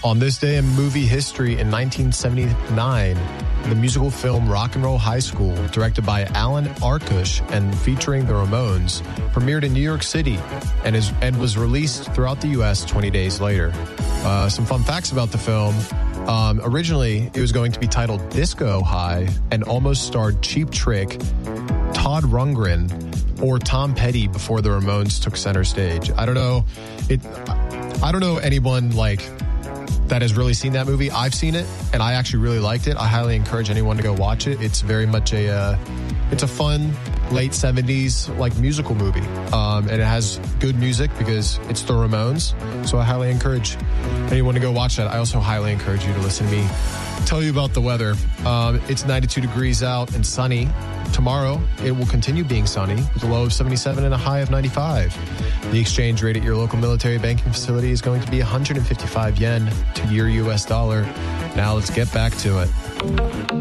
On this day in movie history in 1979, the musical film Rock and Roll High School, directed by Alan Arkush and featuring the Ramones, premiered in New York City and was released throughout the U.S. 20 days later. Some fun facts about the film. Originally, it was going to be titled Disco High and almost starred Cheap Trick, Todd Rundgren, or Tom Petty before the Ramones took center stage. I don't know anyone that has really seen that movie. I've seen it, and I actually really liked it. I highly encourage anyone to go watch it. It's very much it's a fun late 70s musical movie, and it has good music because it's the Ramones. So I highly encourage anyone to go watch that. I also highly encourage you to listen to me tell you about the weather. It's 92 degrees out and sunny. Tomorrow, it will continue being sunny with a low of 77 and a high of 95. The exchange rate at your local military banking facility is going to be 155 yen to your U.S. dollar. Now let's get back to it.